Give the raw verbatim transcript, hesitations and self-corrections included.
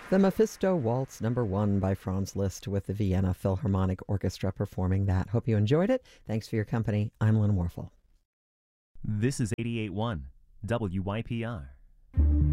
The Mephisto Waltz number one by Franz Liszt with the Vienna Philharmonic Orchestra performing that. Hope you enjoyed it. Thanks for your company. I'm Lynn Warfel. This is eighty-eight point one W Y P R.